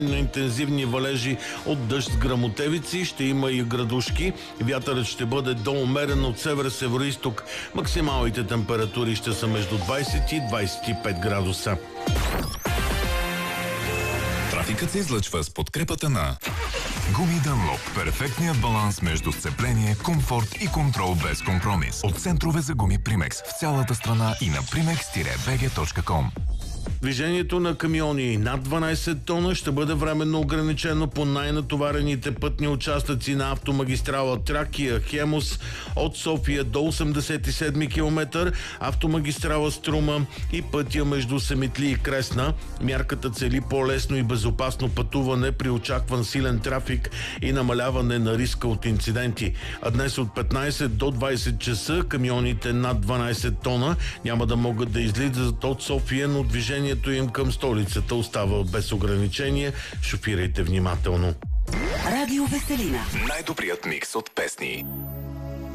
на интензивни валежи от дъжд с гръмотевици, ще има и градушки. Вятърът ще бъде до умерен от север-североизток. Максималните температури ще са между 20 и 25 градуса. Трафикът се излъчва с подкрепата на Гуми Дънлоп. Перфектният баланс между сцепление, комфорт и контрол без компромис. От центрове за гуми Примекс в цялата страна и на primex-bg.com. Движението на камиони над 12 тона ще бъде временно ограничено по най-натоварените пътни участъци на автомагистрала Тракия Хемус от София до 87 км, автомагистрала Струма и пътя между Семитли и Кресна. Мярката цели по-лесно и безопасно пътуване при очакван силен трафик и намаляване на риска от инциденти. А днес от 15 до 20 часа камионите над 12 тона няма да могат да излизат от София, но движението им към столицата остава без ограничение. Шофирайте внимателно. Радио Веселина. Най-добрият микс от песни.